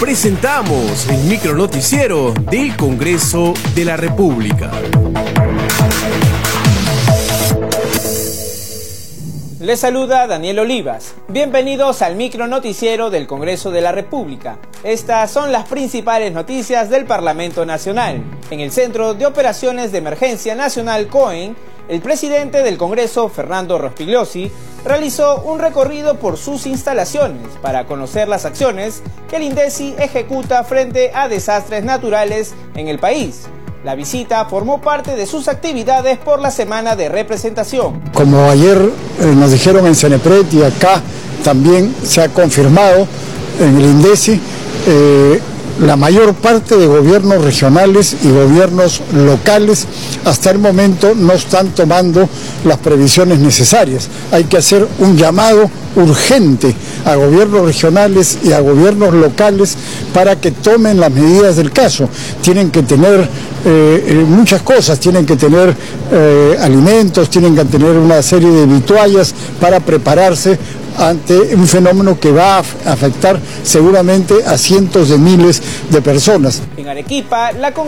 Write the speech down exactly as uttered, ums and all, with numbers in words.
presentamos el micronoticiero del Congreso de la República. Les saluda Daniel Olivas. Bienvenidos al micronoticiero del Congreso de la República. Estas son las principales noticias del Parlamento Nacional. En el Centro de Operaciones de Emergencia Nacional COEN, el presidente del Congreso, Fernando Rospigliosi, realizó un recorrido por sus instalaciones para conocer las acciones que el INDECI ejecuta frente a desastres naturales en el país. La visita formó parte de sus actividades por la semana de representación. Como ayer eh, nos dijeron en Cenepret y acá también se ha confirmado en el INDECI, eh, la mayor parte de gobiernos regionales y gobiernos locales hasta el momento no están tomando las previsiones necesarias. Hay que hacer un llamado urgente a gobiernos regionales y a gobiernos locales para que tomen las medidas del caso. Tienen que tener eh, muchas cosas, tienen que tener eh, alimentos, tienen que tener una serie de vituallas para prepararse ante un fenómeno que va a afectar seguramente a cientos de miles de personas. En Arequipa, la